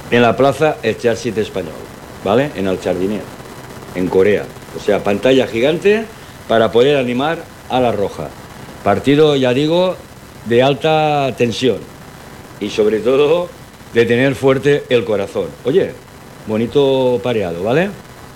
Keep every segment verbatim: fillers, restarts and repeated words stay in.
en la plaza Exèrcit Español, ¿vale? En el Jardiner, en Corea. O sea, pantalla gigante para poder animar a la Roja. Partido, ya digo, de alta tensión y sobre todo de tener fuerte el corazón. Oye, bonito pareado, ¿vale?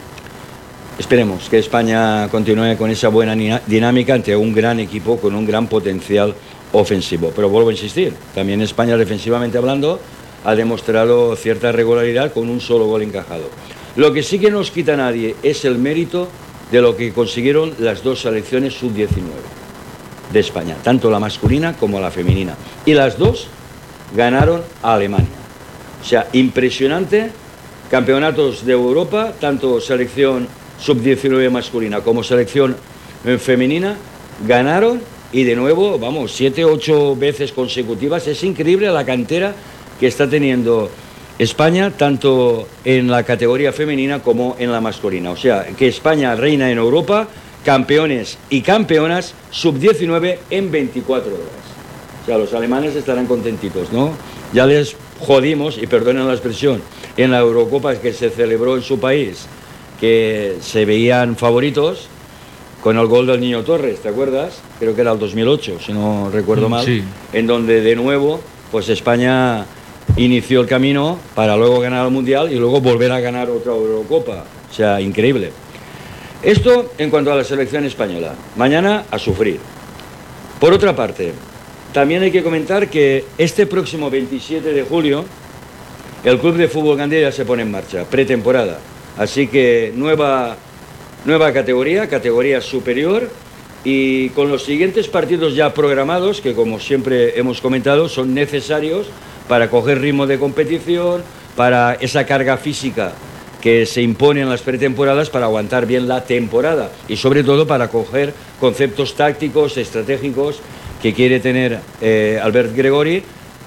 Esperemos que España continúe con esa buena dinámica ante un gran equipo con un gran potencial ofensivo. Pero vuelvo a insistir, también España defensivamente hablando ha demostrado cierta regularidad con un solo gol encajado. Lo que sí que nos quita a nadie es el mérito de lo que consiguieron las dos selecciones sub diecinueve de España, tanto la masculina como la femenina. Y las dos ganaron a Alemania. O sea, impresionante, campeonatos de Europa, tanto selección sub diecinueve masculina como selección femenina, ganaron y de nuevo, vamos, siete, ocho veces consecutivas. Es increíble la cantera que está teniendo España, tanto en la categoría femenina como en la masculina. O sea, que España reina en Europa, campeones y campeonas sub diecinueve en veinticuatro horas. O sea, los alemanes estarán contentitos, ¿no? Ya les jodimos, y perdonen la expresión, en la Eurocopa que se celebró en su país, que se veían favoritos con el gol del Niño Torres, ¿te acuerdas? Creo que era el dos mil ocho, si no recuerdo mal, sí. En donde de nuevo, pues España inició el camino para luego ganar el Mundial y luego volver a ganar otra Eurocopa. O sea, increíble. Esto en cuanto a la selección española. Mañana a sufrir. Por otra parte, también hay que comentar que este próximo veintisiete de julio el Club de Fútbol Gandía ya se pone en marcha, pretemporada. Así que nueva, nueva categoría, categoría superior, y con los siguientes partidos ya programados, que como siempre hemos comentado, son necesarios para coger ritmo de competición, para esa carga física que se impone en las pretemporadas para aguantar bien la temporada y sobre todo para coger conceptos tácticos, estratégicos que quiere tener eh, Albert Gregori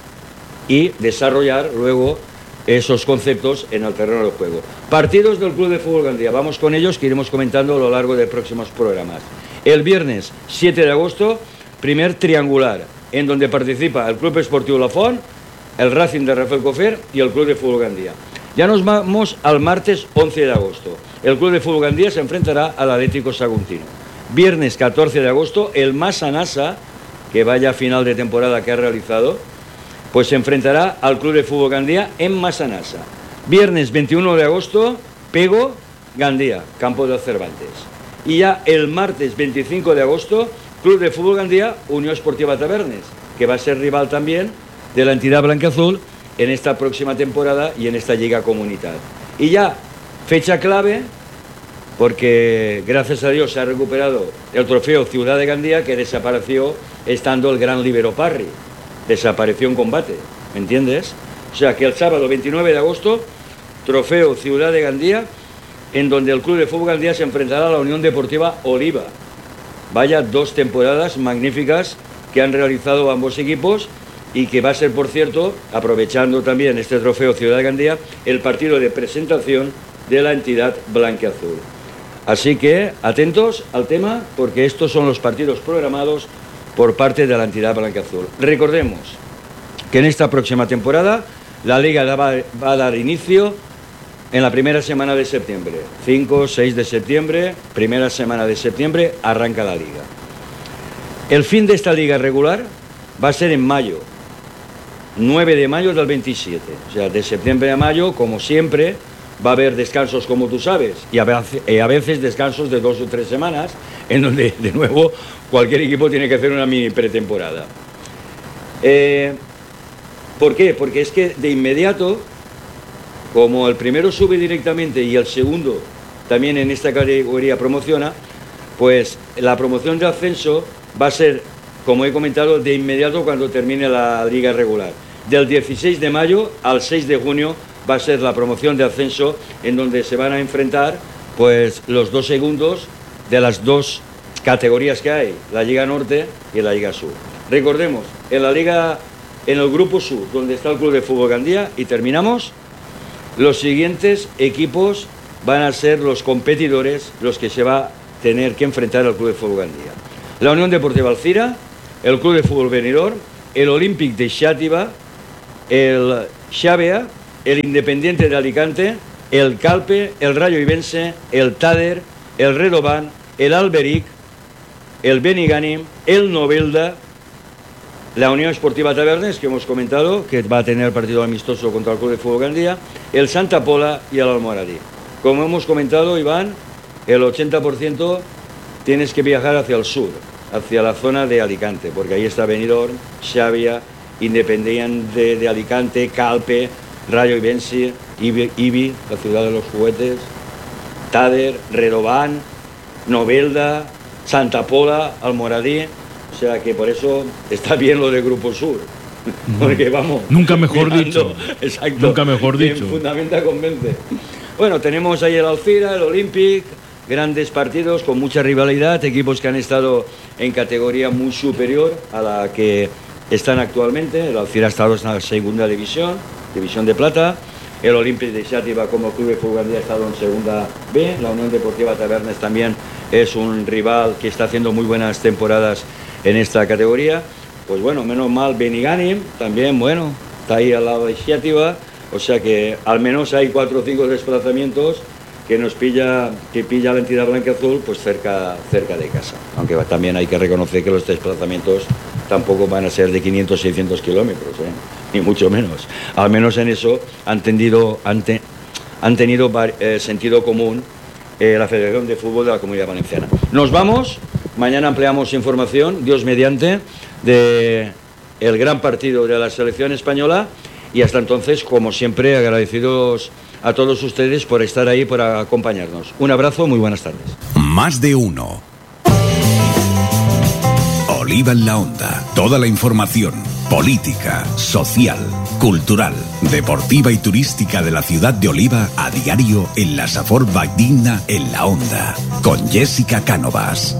y desarrollar luego esos conceptos en el terreno del juego. Partidos del Club de Fútbol Gandía, vamos con ellos que iremos comentando a lo largo de próximos programas. El viernes siete de agosto, primer triangular, en donde participa el Club Esportiu La Font, el Racing de Rafael Cofer y el Club de Fútbol Gandía. Ya nos vamos al martes once de agosto. El Club de Fútbol Gandía se enfrentará al Atlético Saguntino. Viernes catorce de agosto, el Massanassa, que vaya a final de temporada que ha realizado, pues se enfrentará al Club de Fútbol Gandía en Massanassa. Viernes veintiuno de agosto, Pego, Gandía, Campo de Cervantes. Y ya el martes veinticinco de agosto, Club de Fútbol Gandía, Unión Esportiva Tabernes, que va a ser rival también de la entidad blanquiazul en esta próxima temporada y en esta Liga Comunitaria. Y ya, fecha clave, porque gracias a Dios se ha recuperado el trofeo Ciudad de Gandía, que desapareció estando el gran Libero Parry. Desapareció en combate, ¿me entiendes? O sea que el sábado veintinueve de agosto, trofeo Ciudad de Gandía, en donde el Club de Fútbol Gandía se enfrentará a la Unión Deportiva Oliva. Vaya dos temporadas magníficas que han realizado ambos equipos y que va a ser, por cierto, aprovechando también este trofeo Ciudad de Gandía, el partido de presentación de la entidad blanquiazul. Así que atentos al tema, porque estos son los partidos programados por parte de la entidad blanquiazul. Recordemos que en esta próxima temporada la Liga va, va a dar inicio en la primera semana de septiembre. cinco, seis de septiembre, primera semana de septiembre, arranca la Liga. El fin de esta Liga regular va a ser en mayo, nueve de mayo del veintisiete. O sea, de septiembre a mayo, como siempre, va a haber descansos, como tú sabes, y a veces, y a veces descansos de dos o tres semanas, en donde, de nuevo, cualquier equipo tiene que hacer una mini pretemporada. Eh, ¿Por qué? Porque es que de inmediato, como el primero sube directamente y el segundo también en esta categoría promociona, pues la promoción de ascenso va a ser, como he comentado, de inmediato cuando termine la liga regular. Del dieciséis de mayo al seis de junio va a ser la promoción de ascenso, en donde se van a enfrentar pues los dos segundos de las dos categorías que hay, la Liga Norte y la Liga Sur. Recordemos, en la Liga, en el Grupo Sur, donde está el Club de Fútbol Gandía, y terminamos, los siguientes equipos van a ser los competidores, los que se va a tener que enfrentar al Club de Fútbol Gandía. La Unión Deportiva Alcira, el Club de Fútbol Benidorm, el Olímpic de Xàtiva, el Xàbia el Independiente de Alicante, el Calpe, el Rayo Ibense, el Tader, el Redován, el Alberic, el Benigànim, el Novelda, la Unión Esportiva Tabernes, que hemos comentado, que va a tener partido amistoso contra el Club de Fútbol Gandía, el Santa Pola y el Almoradí. Como hemos comentado, Iván, el ochenta por ciento tienes que viajar hacia el sur, hacia la zona de Alicante, porque ahí está Benidorm, Xàbia, Independiente de Alicante, Calpe, Rayo Ibense, Ibi, Ibi, la ciudad de los juguetes, Tader, Redován, Novelda, Santa Pola, Almoradí. O sea que por eso está bien lo de Grupo Sur. Porque vamos... Nunca mejor mirando, dicho. Exacto. Nunca mejor dicho. Fundamenta, convence. Bueno, tenemos ahí el Alcira, el Olympic, grandes partidos con mucha rivalidad, equipos que han estado en categoría muy superior a la que están actualmente. El Alcira ha estado en la segunda división, división de plata. El Olympic de Xàtiva como club de fútbol ha estado en segunda B. La Unión Deportiva Tabernes también es un rival que está haciendo muy buenas temporadas en esta categoría. Pues bueno, menos mal Benigànim también, bueno, está ahí al lado de Xàtiva, o sea que al menos hay cuatro o cinco desplazamientos que nos pilla, que pilla la entidad blanca-azul pues cerca, cerca de casa. Aunque también hay que reconocer que los desplazamientos tampoco van a ser de quinientos, seiscientos kilómetros, ¿eh? Ni mucho menos. Al menos en eso han, tendido, han, te, han tenido eh, sentido común eh, la Federación de Fútbol de la Comunidad Valenciana. Nos vamos, mañana ampliamos información, Dios mediante, de el gran partido de la selección española, y hasta entonces, como siempre, agradecidos a todos ustedes por estar ahí, por acompañarnos. Un abrazo, muy buenas tardes. Más de uno. Oliva en la Onda. Toda la información política, social, cultural, deportiva y turística de la ciudad de Oliva a diario en la Safor Valldigna en la Onda. Con Jessica Cánovas.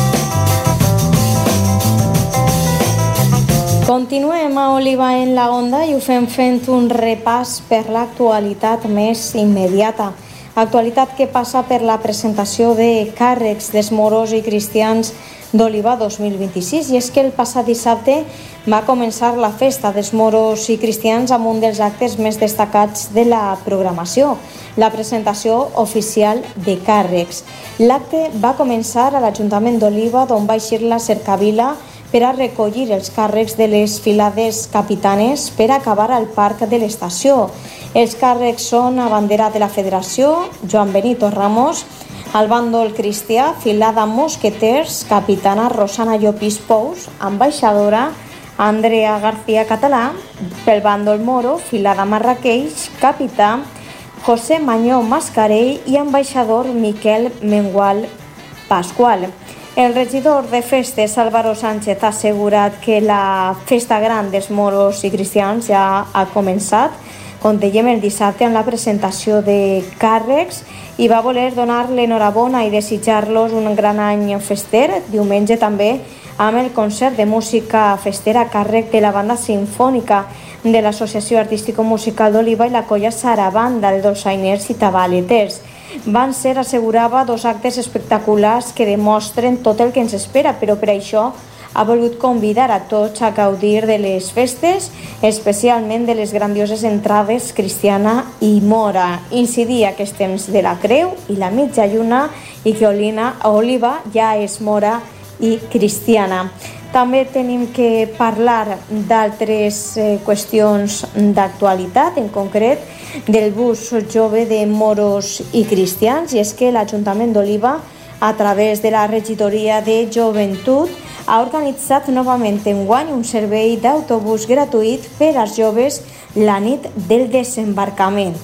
Continuem a Oliva en la Onda i ho fem fent un repàs per l'actualitat més immediata. Actualitat que passa per la presentació de càrrecs dels moros i cristians d'Oliva dos mil vint-i-sis, i és que el passat dissabte va començar la festa dels moros i cristians amb un dels actes més destacats de la programació, la presentació oficial de càrrecs. L'acte va començar a l'Ajuntament d'Oliva, d'on va eixir la cercavila per a recollir els càrrecs de les filades capitanes per acabar al parc de l'estació. Els càrrecs són abanderat de la Federació, Joan Benito Ramos, al bàndol cristià, filada Mosqueters, capitana Rosana Llopis Pous, ambaixadora Andrea García Català, pel bàndol moro, filada Marrakeix, capità José Mañó Mascarell i ambaixador Miquel Mengual Pasqual. El regidor de Festes, Álvaro Sánchez, ha assegurat que la festa gran dels moros i cristians ja ha començat, com dèiem el dissabte, amb la presentació de càrrecs, i va voler donar l'enhorabona i desitjar-los un gran any fester. Diumenge també amb el concert de música festera a càrrec de la banda sinfònica de l'Associació Artístico-Musical d'Oliva i la colla Sarabanda, de dolçainers i tabaleters. Van ser, assegurava, dos actes espectaculars que demostren tot el que ens espera, però per això ha volgut convidar a tots a gaudir de les festes, especialment de les grandioses entrades cristiana i mora. Incidir aquests temps de la creu i la mitja lluna i que Oliva ja és mora i cristiana. També tenim que parlar d'altres eh, qüestions d'actualitat, en concret del bus jove de moros i cristians, i és que l'Ajuntament d'Oliva, a través de la regidoria de Joventut, ha organitzat novament enguany un servei d'autobús gratuït per als joves la nit del desembarcament.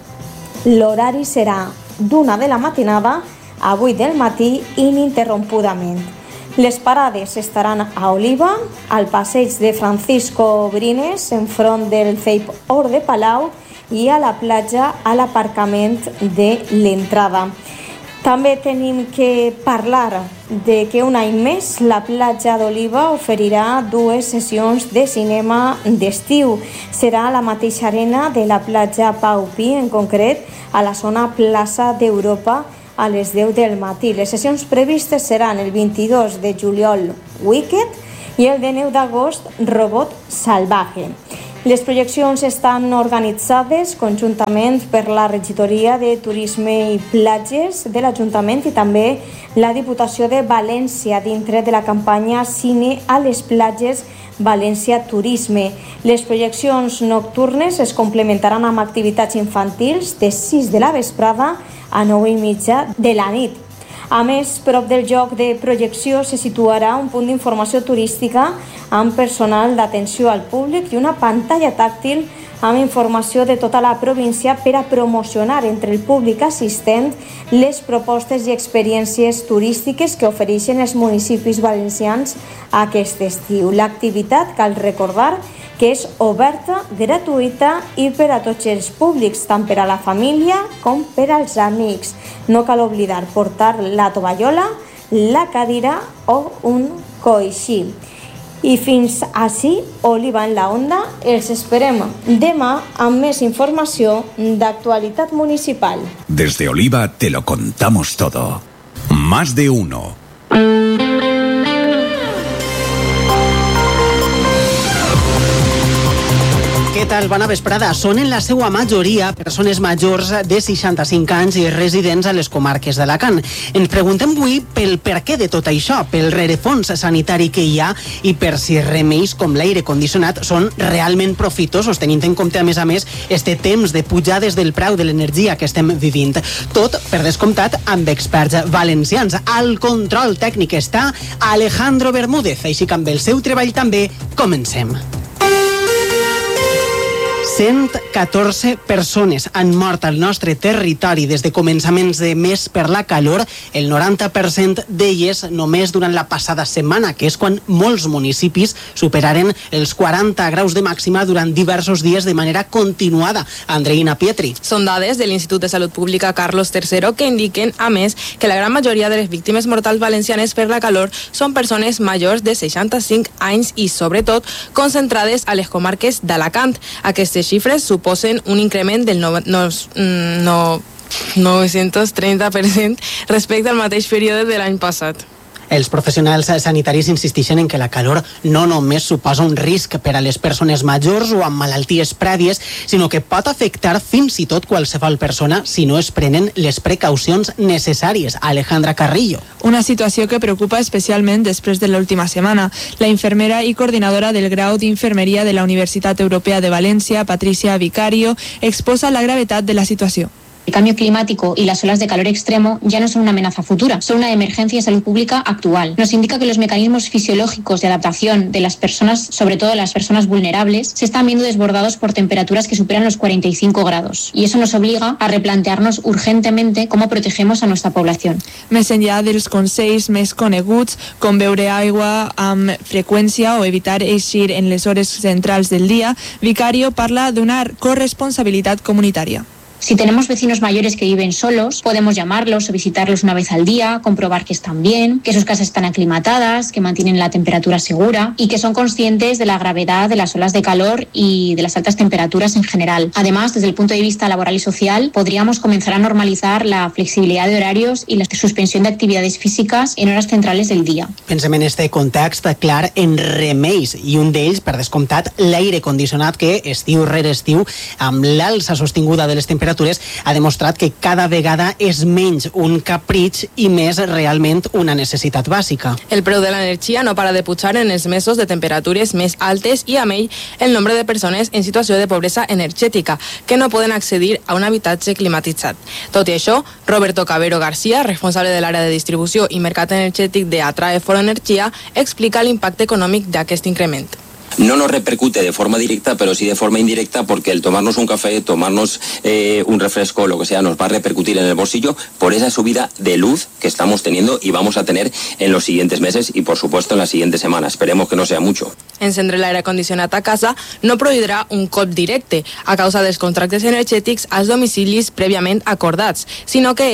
L'horari serà d'una de la matinada a vuit del matí ininterrompudament. Les parades estaran a Oliva, al passeig de Francisco Brines, enfront del C E I P Hort de Palau, i a la platja a l'aparcament de l'entrada. També tenim que parlar de que un any més la platja d'Oliva oferirà dues sessions de cinema d'estiu. Serà a la mateixa arena de la platja Pau Pi, en concret a la zona plaça d'Europa, a les deu del matí. Les sessions previstes seran el vint-i-dos de juliol, Wicked, i el de nou d'agost, Robot Salvaje. Les projeccions estan organitzades conjuntament per la Regidoria de Turisme i Platges de l'Ajuntament i també la Diputació de València dintre de la campanya Cine a les platges València Turisme. Les projeccions nocturnes es complementaran amb activitats infantils de sis de la vesprada a nou i mitja de la nit. A més, prop del lloc de projecció se situarà un punt d'informació turística amb personal d'atenció al públic i una pantalla tàctil amb informació de tota la província per a promocionar entre el públic assistent les propostes i experiències turístiques que ofereixen els municipis valencians aquest estiu. L'activitat, cal recordar, que és oberta, gratuïta i per a tots els públics, tant per a la família com per als amics. No cal oblidar portar la tovallola, la cadira o un coixí. I fins ací, Oliva en la Onda, els esperem demà amb més informació d'actualitat municipal. Desde Oliva te lo contamos todo. Más de uno. Què tal? Bona vesprada. Són en la seva majoria persones majors de seixanta-cinc anys i residents a les comarques d'Alacant. Ens preguntem avui pel per què de tot això, pel rerefons sanitari que hi ha i per si remeis com l'aire condicionat són realment profitosos, tenint en compte, a més a més, este temps de pujades del preu de l'energia que estem vivint. Tot, per descomptat, amb experts valencians. Al control tècnic està Alejandro Bermúdez, així que amb el seu treball també comencem. cent catorze persones han mort al nostre territori des de començaments de mes per la calor, el noranta per cent d'elles només durant la passada setmana, que és quan molts municipis superaren els quaranta graus de màxima durant diversos dies de manera continuada. Andreina Pietri. Són dades de l'Institut de Salut Pública Carlos tercero que indiquen, a més, que la gran majoria de les víctimes mortals valencianes per la calor són persones majors de seixanta-cinc anys i, sobretot, concentrades a les comarques d'Alacant. Aquestes xifres suposen un increment del no, no, no, nou-cents trenta per cent respecte al mateix període de l'any passat. Els professionals sanitaris insisteixen en que la calor no només suposa un risc per a les persones majors o amb malalties prèvies, sinó que pot afectar fins i tot qualsevol persona si no es prenen les precaucions necessàries. Alejandra Carrillo. Una situació que preocupa especialment després de l'última setmana. La infermera i coordinadora del grau d'Infermeria de la Universitat Europea de València, Patricia Vicario, exposa la gravetat de la situació. El cambio climático y las olas de calor extremo ya no son una amenaza futura, son una emergencia de salud pública actual. Nos indica que los mecanismos fisiológicos de adaptación de las personas, sobre todo las personas vulnerables, se están viendo desbordados por temperaturas que superan los cuarenta y cinco grados. Y eso nos obliga a replantearnos urgentemente cómo protegemos a nuestra población. Més enllà dels consells més coneguts, com beure aigua amb freqüència o evitar eixir en les hores centrals del dia, Vicario parla d'una corresponsabilitat comunitària. Si tenemos vecinos mayores que viven solos, podemos llamarlos o visitarlos una vez al día, comprobar que están bien, que sus casas están aclimatadas, que mantienen la temperatura segura y que son conscientes de la gravedad de las olas de calor y de las altas temperaturas en general. Además, desde el punto de vista laboral y social, podríamos comenzar a normalizar la flexibilidad de horarios y la suspensión de actividades físicas en horas centrales del día. Pensem en este context clar en remeis i un d'ells, per descomptat, l'aire condicionat que estiu rere estiu, amb l'alça sostinguda de les temperatures, ha demostrat que cada vegada és menys un capritx i més realment una necessitat bàsica. El preu de l'energia no para de pujar en els mesos de temperatures més altes i amb ell el nombre de persones en situació de pobresa energètica que no poden accedir a un habitatge climatitzat. Tot i això, Roberto Cabero García, responsable de l'àrea de distribució i mercat energètic de Atrae Foro Energia, explica l'impacte econòmic d'aquest increment. No nos repercute de forma directa, pero sí de forma indirecta, porque el tomarnos un café, tomarnos eh, un refresco, lo que sea, nos va a repercutir en el bolsillo por esa subida de luz que estamos teniendo y vamos a tener en los siguientes meses y, por supuesto, en las siguientes semanas. Esperemos que no sea mucho. Encendre l'aire condicionat a casa no produirà un cop directe a causa dels contractes energètics als domicilis prèviament acordats, sinó que és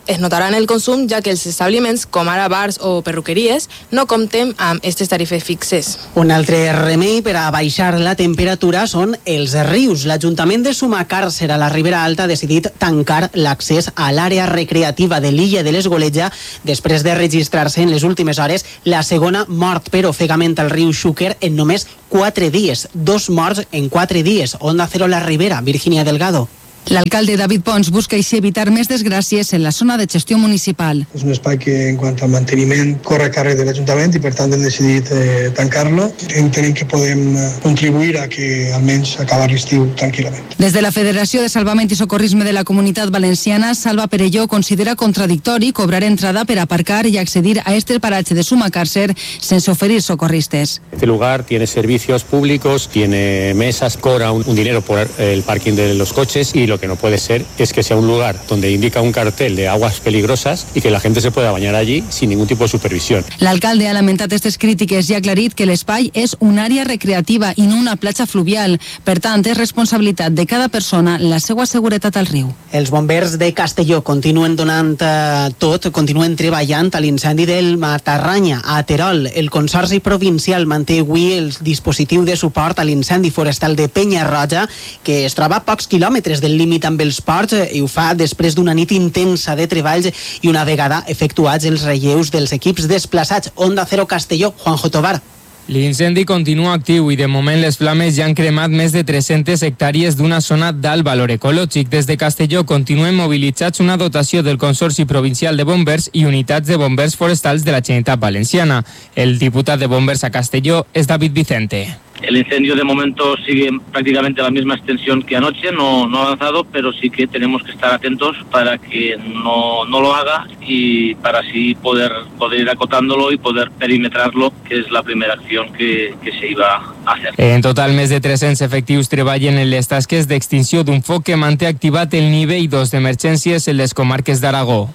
es notarà en el consum, ja que els establiments, com ara bars o perruqueries, no compten amb aquestes tarifes fixes. Un altre remei per a baixar la temperatura són els rius. L'Ajuntament de Sumacàrcer a la Ribera Alta ha decidit tancar l'accés a l'àrea recreativa de l'illa de l'Esgoleja després de registrar-se en les últimes hores la segona mort per ofegament al riu Xúquer en només quatre dies. Dos morts en quatre dies. Onda Cero La Ribera, Virginia Delgado. L'alcalde David Pons busca així evitar més desgràcies en la zona de gestió municipal. És un espai que en quant al manteniment corre a càrrec de l'Ajuntament i per tant hem decidit eh, tancar-lo. Entenem que podem contribuir a que almenys acabar l'estiu tranquil·lament. Des de la Federació de Salvament i Socorrisme de la Comunitat Valenciana, Salva Perelló considera contradictori cobrar entrada per aparcar y accedir a este paratge de Sumacàrcer sense oferir socorristes. Este lugar tiene servicios públicos, tiene mesas, cobra un, un dinero por el parking de los coches y lo Lo que no puede ser es que sea un lugar donde indica un cartel de aguas peligrosas y que la gente se pueda bañar allí sin ningún tipo de supervisión. L'alcalde ha lamentat aquestes crítiques i ha aclarit que l'espai és una àrea recreativa i no una platja fluvial. Per tant, és responsabilitat de cada persona la seva seguretat al riu. Els bombers de Castelló continuen donant eh, tot, continuen treballant a l'incendi del Matarranya, a Terol. El Consorci Provincial manté avui el dispositiu de suport a l'incendi forestal de Penyarroja, que es troba a pocs quilòmetres del límit amb els ports, i ho fa després d'una nit intensa de treballs i una vegada efectuats els relleus dels equips desplaçats. Onda Cero Castelló, Juanjo Tobar. L'incendi continua actiu i de moment les flames ja han cremat més de tres-centes hectàrees d'una zona d'alt valor ecològic. Des de Castelló continuen mobilitzats una dotació del Consorci Provincial de Bombers i unitats de bombers forestals de la Generalitat Valenciana. El diputat de Bombers a Castelló és David Vicente. El incendio de momento sigue prácticamente a la misma extensión que anoche, no, no ha avanzado, pero sí que tenemos que estar atentos para que no, no lo haga y para así poder, poder ir acotándolo y poder perimetrarlo, que es la primera acción que, que se iba a hacer. En total, més de tres-cents efectius treballen en les tasques d'extinció d'un foc que manté activat el nivell dos d'emergències en les comarques d'Aragó.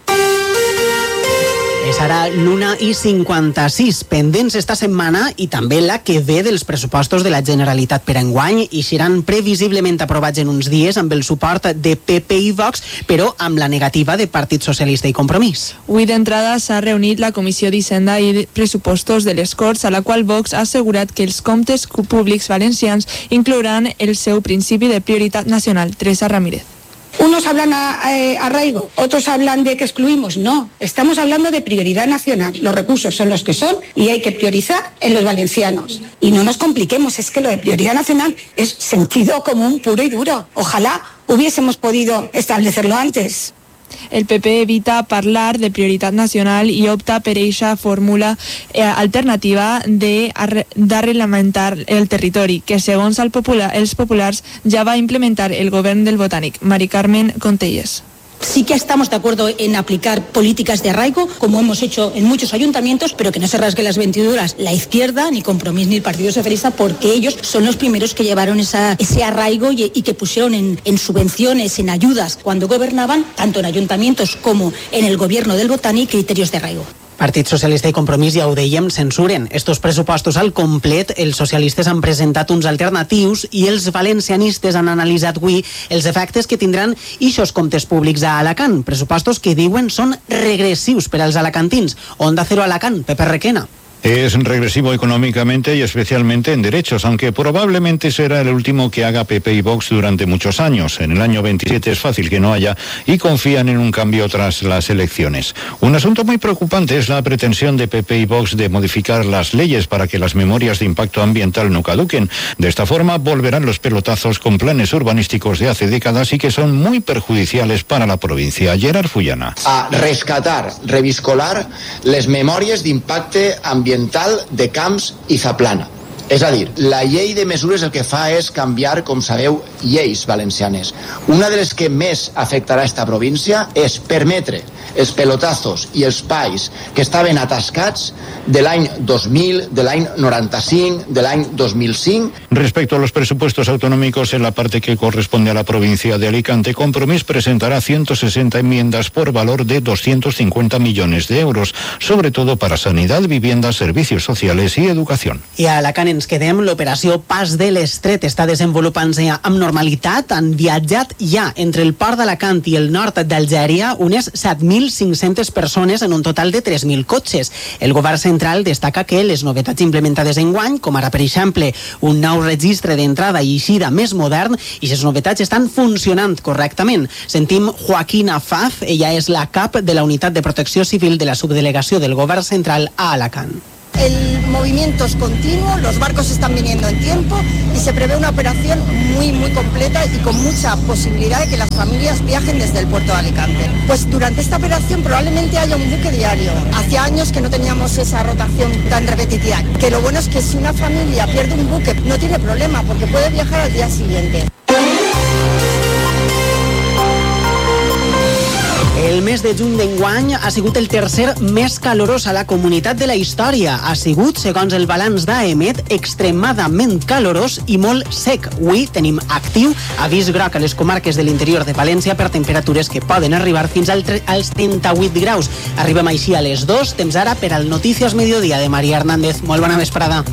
És ara l'una i cinquanta-sis, pendents esta setmana i també la que ve dels pressupostos de la Generalitat per enguany i seran previsiblement aprovats en uns dies amb el suport de P P i Vox, però amb la negativa de Partit Socialista i Compromís. Avui d'entrada s'ha reunit la Comissió d'Hisenda i Pressupostos de les Corts, a la qual Vox ha assegurat que els comptes públics valencians inclouran el seu principi de prioritat nacional. Teresa Ramírez. Unos hablan a, a arraigo, otros hablan de que excluimos. No, estamos hablando de prioridad nacional. Los recursos son los que son y hay que priorizar en los valencianos. Y no nos compliquemos, es que lo de prioridad nacional es sentido común puro y duro. Ojalá hubiésemos podido establecerlo antes. El P P evita parlar de prioritat nacional i opta per eixa fórmula eh, alternativa de d'arrelamentar el territori, que segons el popular, els populars ja va implementar el govern del Botànic. Mari Carmen Contelles. Sí que estamos de acuerdo en aplicar políticas de arraigo, como hemos hecho en muchos ayuntamientos, pero que no se rasgue las vestiduras la izquierda, ni Compromís, ni el Partido Socialista, porque ellos son los primeros que llevaron esa, ese arraigo y, y que pusieron en, en subvenciones, en ayudas, cuando gobernaban, tanto en ayuntamientos como en el gobierno del Botànic, criterios de arraigo. Partit Socialista i Compromís, ja ho dèiem, censuren estos pressupostos al complet. Els socialistes han presentat uns alternatius i els valencianistes han analitzat avui els efectes que tindran ixos comptes públics a Alacant. Pressupostos que diuen són regressius per als alacantins. Onda Cero Alacant, Pepe Requena. Es regresivo económicamente y especialmente en derechos, aunque probablemente será el último que haga P P y Vox durante muchos años. En el año veintisiete es fácil que no haya y confían en un cambio tras las elecciones. Un asunto muy preocupante es la pretensión de P P y Vox de modificar las leyes para que las memorias de impacto ambiental no caduquen. De esta forma volverán los pelotazos con planes urbanísticos de hace décadas y que son muy perjudiciales para la provincia. Gerard Fullana. A rescatar, reviscolar les memòries d'impacte ambiental de Camps i Zaplana. És a dir, la llei de mesures el que fa és canviar, com sabeu, lleis valencianes. Una de les que més afectarà esta província és permetre els pelotazos i els pais que estaven atascats de l'any dos mil, de l'any noranta-cinc, de l'any dos mil cinc. Respecto a los presupuestos autonómicos en la parte que corresponde a la provincia de Alicante, Compromís presentará ciento sesenta enmiendas por valor de doscientos cincuenta millones de euros, sobre todo para sanidad, vivienda, servicios sociales y educación. I a Alacant ens quedem. L'operació Pas de l'Estret està desenvolupant-se amb normalitat. Han viatjat ja entre el port d'Alacant i el nord d'Algèria unes set mil cinc-centes persones en un total de tres mil cotxes. El govern central destaca que les novetats implementades enguany, com ara per exemple un nou registre d'entrada i eixida més modern, i les novetats estan funcionant correctament. Sentim Joaquina Faz, ella és la cap de la Unitat de Protecció Civil de la Subdelegació del Govern Central a Alacant. El movimiento es continuo, los barcos están viniendo en tiempo y se prevé una operación muy muy completa y con mucha posibilidad de que las familias viajen desde el puerto de Alicante. Pues durante esta operación probablemente haya un buque diario. Hacía años que no teníamos esa rotación tan repetitiva, que lo bueno es que si una familia pierde un buque no tiene problema porque puede viajar al día siguiente. El mes de juny d'enguany ha sigut el tercer més calorós a la comunitat de la història. Ha sigut, segons el balanç d'AEMET, extremadament calorós i molt sec. Avui tenim actiu avís groc a les comarques de l'interior de València per temperatures que poden arribar fins al als trenta-vuit graus. Arribem així a les dos, temps ara per al Notícies Mediodía de Maria Hernández. Molt bona vesprada.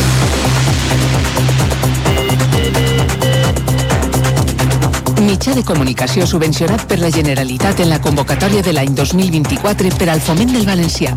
Mitjà de comunicació subvencionat per la Generalitat en la convocatòria de l'any dos mil vint-i-quatre per al foment del valencià.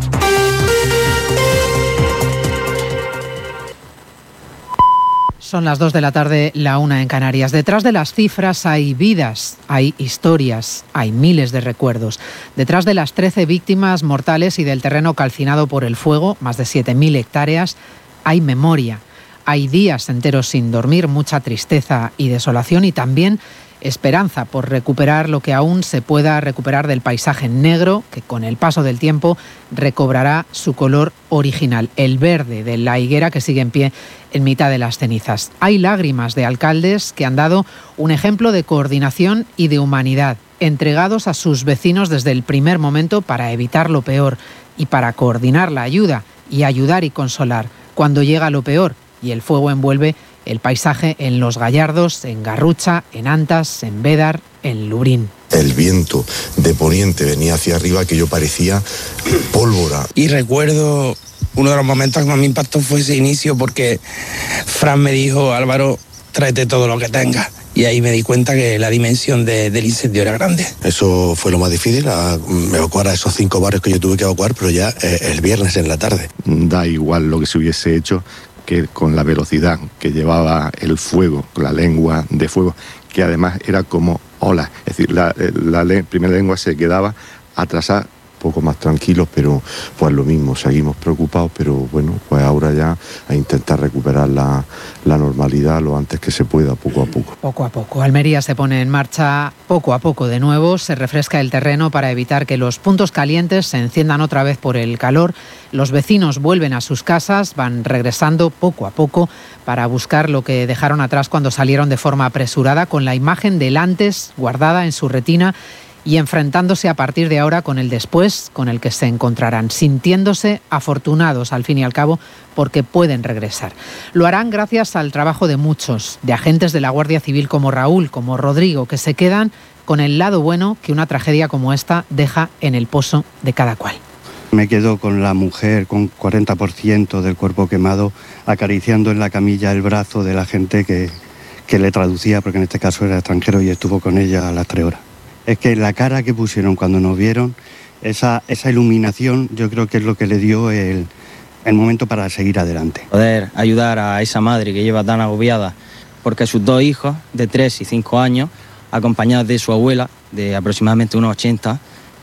Son las dos de la tarde, la una en Canarias. Detrás de las cifras hay vidas, hay historias, hay miles de recuerdos. Detrás de las trece víctimas mortales y del terreno calcinado por el fuego, más de siete mil hectáreas, hay memoria. Hay días enteros sin dormir, mucha tristeza y desolación y también esperanza por recuperar lo que aún se pueda recuperar del paisaje negro que con el paso del tiempo recobrará su color original, el verde de la higuera que sigue en pie en mitad de las cenizas. Hay lágrimas de alcaldes que han dado un ejemplo de coordinación y de humanidad, entregados a sus vecinos desde el primer momento para evitar lo peor y para coordinar la ayuda y ayudar y consolar cuando llega lo peor y el fuego envuelve el paisaje en Los Gallardos, en Garrucha, en Antas, en Bédar, en Lurín. El viento de poniente venía hacia arriba que yo parecía pólvora. Y recuerdo uno de los momentos que más me impactó fue ese inicio porque Fran me dijo, Álvaro, tráete todo lo que tengas. Y ahí me di cuenta que la dimensión de, del incendio era grande. Eso fue lo más difícil, a, evacuar a esos cinco barrios que yo tuve que evacuar, pero ya eh, el viernes en la tarde. Da igual lo que se hubiese hecho, que con la velocidad que llevaba el fuego, la lengua de fuego, que además era como olas. Es decir, la, la, la primera lengua se quedaba atrasada, poco más tranquilos, pero pues lo mismo, seguimos preocupados, pero bueno, pues ahora ya a intentar recuperar la, la normalidad lo antes que se pueda, poco a poco. Poco a poco. Almería se pone en marcha poco a poco de nuevo, se refresca el terreno para evitar que los puntos calientes se enciendan otra vez por el calor. Los vecinos vuelven a sus casas, van regresando poco a poco para buscar lo que dejaron atrás cuando salieron de forma apresurada, con la imagen del antes guardada en su retina y enfrentándose a partir de ahora con el después, con el que se encontrarán, sintiéndose afortunados al fin y al cabo porque pueden regresar. Lo harán gracias al trabajo de muchos, de agentes de la Guardia Civil como Raúl, como Rodrigo, que se quedan con el lado bueno que una tragedia como esta deja en el pozo de cada cual. Me quedo con la mujer con cuarenta por ciento del cuerpo quemado, acariciando en la camilla el brazo de la gente que, que le traducía, porque en este caso era extranjero y estuvo con ella a las tres horas. Es que la cara que pusieron cuando nos vieron, esa, esa iluminación, yo creo que es lo que le dio el, el momento para seguir adelante. Poder ayudar a esa madre que lleva tan agobiada porque sus dos hijos de tres y cinco años, acompañados de su abuela de aproximadamente unos ochenta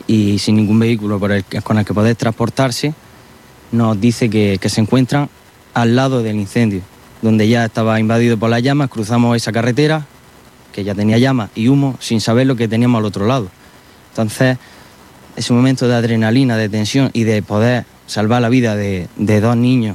y sin ningún vehículo por el, con el que poder transportarse, nos dice que, que se encuentran al lado del incendio, donde ya estaba invadido por las llamas. Cruzamos esa carretera que ya tenía llamas y humo sin saber lo que teníamos al otro lado. Entonces, ese momento de adrenalina, de tensión y de poder salvar la vida de, de dos niños.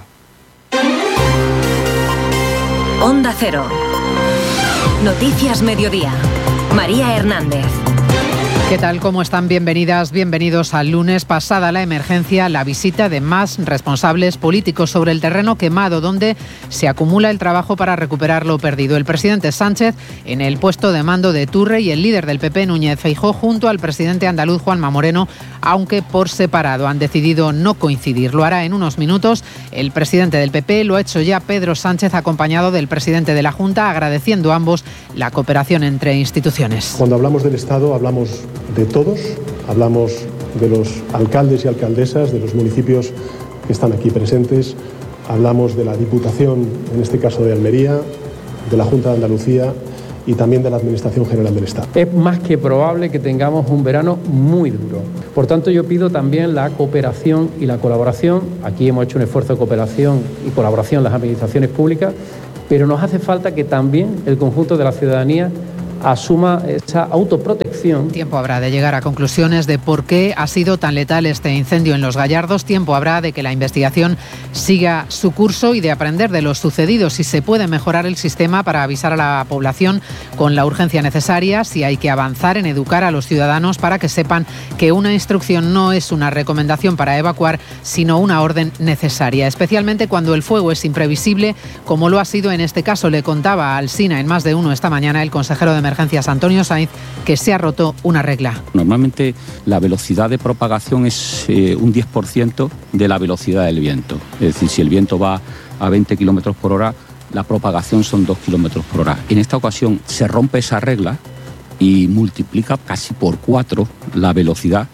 Onda Cero. Noticias Mediodía. María Hernández. ¿Qué tal? ¿Cómo están? Bienvenidas, bienvenidos al lunes. Pasada la emergencia, la visita de más responsables políticos sobre el terreno quemado, donde se acumula el trabajo para recuperar lo perdido. El presidente Sánchez en el puesto de mando de Turre y el líder del P P, Núñez Feijóo, junto al presidente andaluz, Juanma Moreno, aunque por separado. Han decidido no coincidir. Lo hará en unos minutos el presidente del P P. Lo ha hecho ya Pedro Sánchez, acompañado del presidente de la Junta, agradeciendo a ambos la cooperación entre instituciones. Cuando hablamos del Estado, hablamos de todos, hablamos de los alcaldes y alcaldesas de los municipios que están aquí presentes, hablamos de la Diputación, en este caso de Almería, de la Junta de Andalucía y también de la Administración General del Estado. Es más que probable que tengamos un verano muy duro. Por tanto, yo pido también la cooperación y la colaboración. Aquí hemos hecho un esfuerzo de cooperación y colaboración las administraciones públicas, pero nos hace falta que también el conjunto de la ciudadanía asuma esa autoprotección. Tiempo habrá de llegar a conclusiones de por qué ha sido tan letal este incendio en Los Gallardos. Tiempo habrá de que la investigación siga su curso y de aprender de lo sucedido, si se puede mejorar el sistema para avisar a la población con la urgencia necesaria, si hay que avanzar en educar a los ciudadanos para que sepan que una instrucción no es una recomendación para evacuar, sino una orden necesaria, especialmente cuando el fuego es imprevisible, como lo ha sido en este caso. Le contaba al SINA en Más de Uno esta mañana el consejero de Emergencias, Antonio Sainz, que se ha roto una regla. Normalmente la velocidad de propagación es eh, un diez por ciento de la velocidad del viento. Es decir, si el viento va a veinte kilómetros por hora, la propagación son dos kilómetros por hora. En esta ocasión se rompe esa regla y multiplica casi por cuatro la velocidad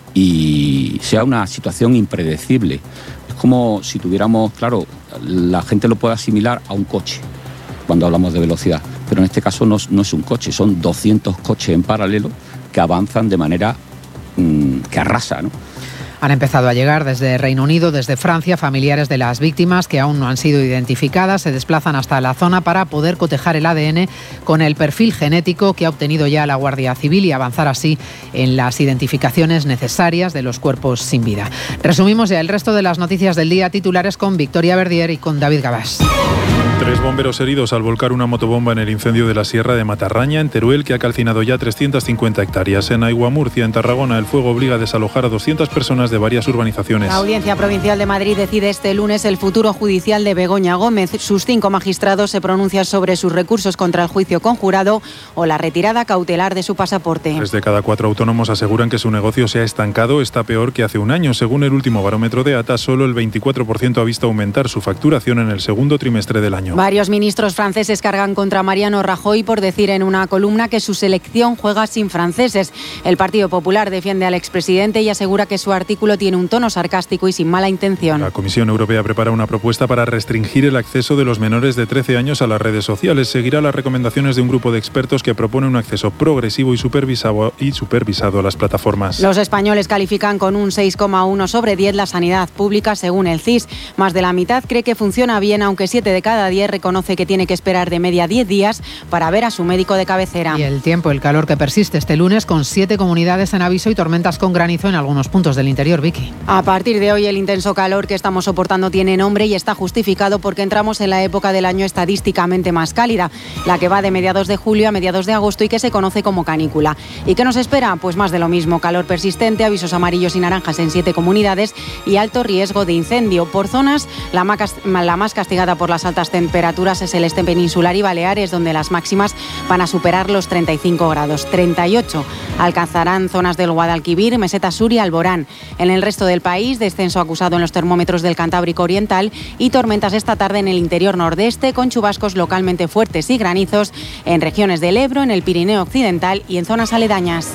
y sea una situación impredecible. Es como si tuviéramos, claro, la gente lo puede asimilar a un coche cuando hablamos de velocidad, pero en este caso no, no es un coche, son doscientos coches en paralelo que avanzan de manera mmm, que arrasa, ¿no? Han empezado a llegar desde Reino Unido, desde Francia, familiares de las víctimas que aún no han sido identificadas. Se desplazan hasta la zona para poder cotejar el A D N con el perfil genético que ha obtenido ya la Guardia Civil y avanzar así en las identificaciones necesarias de los cuerpos sin vida. Resumimos ya el resto de las noticias del día, titulares con Victoria Verdier y con David Gabás. Tres bomberos heridos al volcar una motobomba en el incendio de la Sierra de Matarraña, en Teruel, que ha calcinado ya trescientas cincuenta hectáreas. En Aigua, Murcia, en Tarragona, el fuego obliga a desalojar a doscientas personas de varias urbanizaciones. La Audiencia Provincial de Madrid decide este lunes el futuro judicial de Begoña Gómez. Sus cinco magistrados se pronuncian sobre sus recursos contra el juicio conjurado o la retirada cautelar de su pasaporte. Tres de cada cuatro autónomos aseguran que su negocio se ha estancado, está peor que hace un año. Según el último barómetro de A T A, solo el veinticuatro por ciento ha visto aumentar su facturación en el segundo trimestre del año. Varios ministros franceses cargan contra Mariano Rajoy por decir en una columna que su selección juega sin franceses. El Partido Popular defiende al expresidente y asegura que su artículo tiene un tono sarcástico y sin mala intención. La Comisión Europea prepara una propuesta para restringir el acceso de los menores de trece años a las redes sociales. Seguirá las recomendaciones de un grupo de expertos que propone un acceso progresivo y supervisado, y supervisado a las plataformas. Los españoles califican con un seis coma uno sobre diez la sanidad pública, según el C I S. Más de la mitad cree que funciona bien, aunque siete de cada diez reconoce que tiene que esperar de media diez días para ver a su médico de cabecera. Y el tiempo, el calor que persiste este lunes, con siete comunidades en aviso y tormentas con granizo en algunos puntos del interior. Vicky. A partir de hoy el intenso calor que estamos soportando tiene nombre y está justificado porque entramos en la época del año estadísticamente más cálida, la que va de mediados de julio a mediados de agosto y que se conoce como canícula. ¿Y qué nos espera? Pues más de lo mismo, calor persistente, avisos amarillos y naranjas en siete comunidades y alto riesgo de incendio. Por zonas, la más, la más castigada por las altas temperaturas es el este peninsular y Baleares, donde las máximas van a superar los treinta y cinco grados. treinta y ocho alcanzarán zonas del Guadalquivir, Meseta Sur y Alborán. En el resto del país, descenso acusado en los termómetros del Cantábrico Oriental y tormentas esta tarde en el interior nordeste, con chubascos localmente fuertes y granizos en regiones del Ebro, en el Pirineo Occidental y en zonas aledañas.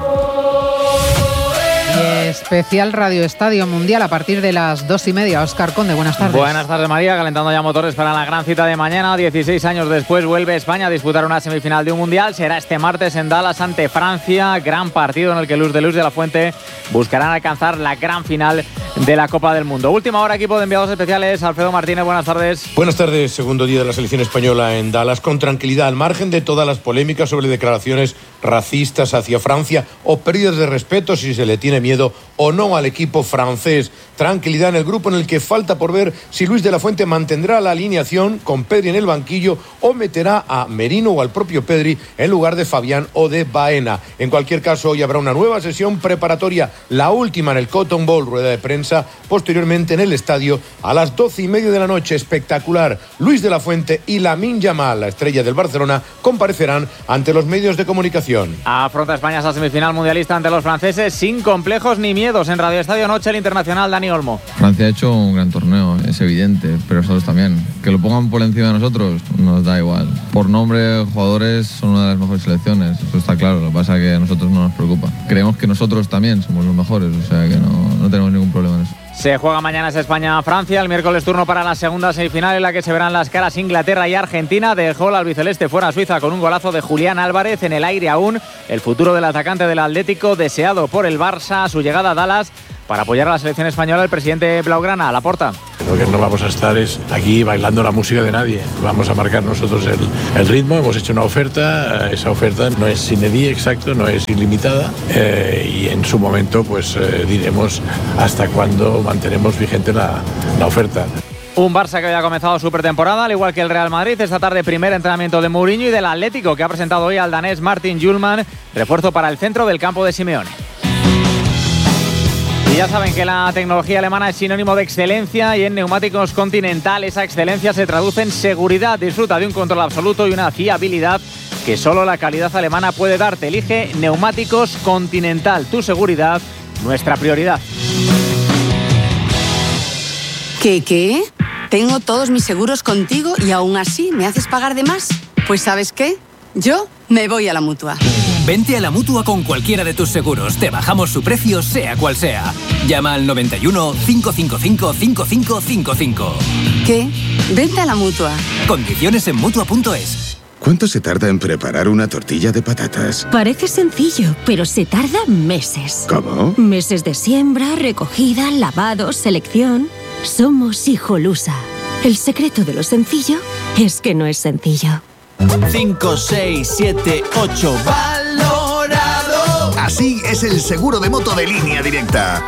Especial Radio Estadio Mundial a partir de las dos y media. Óscar Conde, buenas tardes. Buenas tardes, María. Calentando ya motores para la gran cita de mañana. dieciséis años después vuelve España a disputar una semifinal de un Mundial. Será este martes en Dallas ante Francia. Gran partido en el que Luz de Luz de la Fuente buscarán alcanzar la gran final de la Copa del Mundo. Última hora, equipo de enviados especiales. Alfredo Martínez, buenas tardes. Buenas tardes. Segundo día de la selección española en Dallas, con tranquilidad, al margen de todas las polémicas sobre declaraciones racistas hacia Francia o pérdidas de respeto si se le tiene miedo o no al equipo francés. Tranquilidad en el grupo en el que falta por ver si Luis de la Fuente mantendrá la alineación con Pedri en el banquillo o meterá a Merino o al propio Pedri en lugar de Fabián o de Baena. En cualquier caso, hoy habrá una nueva sesión preparatoria, la última en el Cotton Bowl, rueda de prensa, posteriormente en el estadio a las doce y media de la noche. Espectacular. Luis de la Fuente y Lamine Yamal, la estrella del Barcelona, comparecerán ante los medios de comunicación. Afronta España esa semifinal mundialista ante los franceses sin complejos ni miedos. En Radio Estadio Noche, el internacional Dani Olmo. Francia ha hecho un gran torneo, es evidente, pero nosotros también. Que lo pongan por encima de nosotros nos da igual. Por nombre, jugadores son una de las mejores selecciones, eso está claro. Lo que pasa es que a nosotros no nos preocupa. Creemos que nosotros también somos los mejores, o sea que no, no tenemos ningún problema en eso. Se juega mañana esa España-Francia, el miércoles turno para la segunda semifinal en la que se verán las caras Inglaterra y Argentina. Dejó el albiceleste fuera a Suiza con un golazo de Julián Álvarez. En el aire aún el futuro del atacante del Atlético, deseado por el Barça. Su llegada a Dallas para apoyar a la selección española, el presidente blaugrana, Laporta. Lo que no vamos a estar es aquí bailando la música de nadie. Vamos a marcar nosotros el, el ritmo. Hemos hecho una oferta. Esa oferta no es sine die, exacto, no es ilimitada. Eh, y en su momento pues eh, diremos hasta cuándo mantenemos vigente la, la oferta. Un Barça que hoy ha comenzado su pretemporada, al igual que el Real Madrid. Esta tarde primer entrenamiento de Mourinho y del Atlético, que ha presentado hoy al danés Martin Hjulmand, refuerzo para el centro del campo de Simeone. Y ya saben que la tecnología alemana es sinónimo de excelencia, y en Neumáticos Continental esa excelencia se traduce en seguridad. Disfruta de un control absoluto y una fiabilidad que solo la calidad alemana puede darte. Elige Neumáticos Continental, tu seguridad, nuestra prioridad. ¿Qué, qué? Tengo todos mis seguros contigo y aún así me haces pagar de más. Pues ¿sabes qué? Yo me voy a la Mutua. Vente a la Mutua con cualquiera de tus seguros. Te bajamos su precio, sea cual sea. Llama al noventa y uno, cinco cinco cinco, cinco cinco cinco cinco. ¿Qué? Vente a la Mutua. Condiciones en Mutua punto es. ¿Cuánto se tarda en preparar una tortilla de patatas? Parece sencillo, pero se tarda meses. ¿Cómo? Meses de siembra, recogida, lavado, selección. Somos Hijolusa. El secreto de lo sencillo es que no es sencillo. cinco, seis, siete, ocho. ¡Valorado! Así es el seguro de moto de Línea Directa.